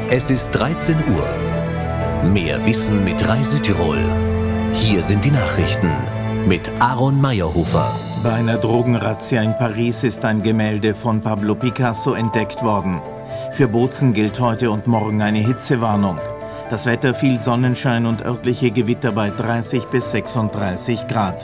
Es ist 13 Uhr. Mehr Wissen mit Reisetirol. Hier sind die Nachrichten mit Aaron Meyerhofer. Bei einer Drogenrazzia in Paris ist ein Gemälde von Pablo Picasso entdeckt worden. Für Bozen gilt heute und morgen eine Hitzewarnung. Das Wetter viel Sonnenschein und örtliche Gewitter bei 30 bis 36 Grad.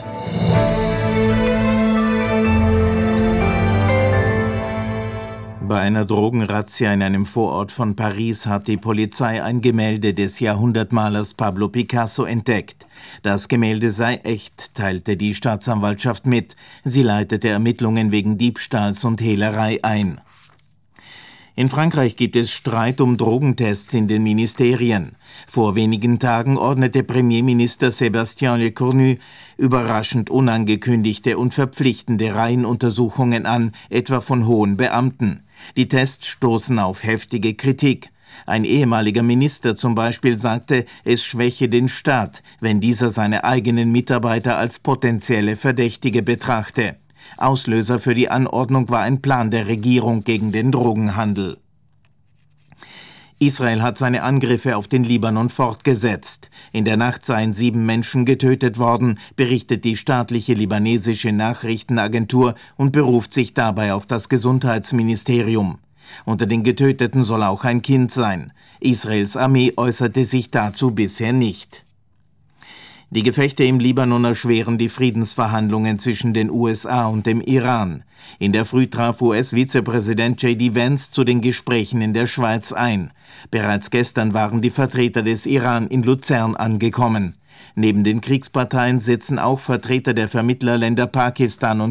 Bei einer Drogenrazzia in einem Vorort von Paris hat die Polizei ein Gemälde des Jahrhundertmalers Pablo Picasso entdeckt. Das Gemälde sei echt, teilte die Staatsanwaltschaft mit. Sie leitete Ermittlungen wegen Diebstahls und Hehlerei ein. In Frankreich gibt es Streit um Drogentests in den Ministerien. Vor wenigen Tagen ordnete Premierminister Sébastien Lecornu überraschend unangekündigte und verpflichtende Reihenuntersuchungen an, etwa von hohen Beamten. Die Tests stoßen auf heftige Kritik. Ein ehemaliger Minister zum Beispiel sagte, es schwäche den Staat, wenn dieser seine eigenen Mitarbeiter als potenzielle Verdächtige betrachte. Auslöser für die Anordnung war ein Plan der Regierung gegen den Drogenhandel. Israel hat seine Angriffe auf den Libanon fortgesetzt. In der Nacht seien 7 Menschen getötet worden, berichtet die staatliche libanesische Nachrichtenagentur und beruft sich dabei auf das Gesundheitsministerium. Unter den Getöteten soll auch ein Kind sein. Israels Armee äußerte sich dazu bisher nicht. Die Gefechte im Libanon erschweren die Friedensverhandlungen zwischen den USA und dem Iran. In der Früh traf US-Vizepräsident J.D. Vance zu den Gesprächen in der Schweiz ein. Bereits gestern waren die Vertreter des Iran in Luzern angekommen. Neben den Kriegsparteien sitzen auch Vertreter der Vermittlerländer Pakistan und